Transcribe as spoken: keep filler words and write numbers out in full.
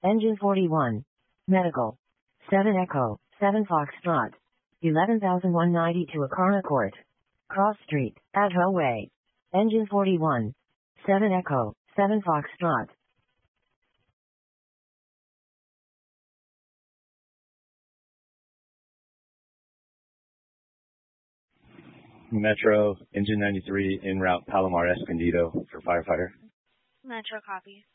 Engine forty-one. Medical. seven Echo, seven Foxtrot. eleven thousand one hundred ninety-two Akarna Court. Cross Street, Adho Way. Engine forty-one. seven Echo, seven Foxtrot. Metro, Engine ninety-three, en route Palomar Escondido for firefighter. Metro copy.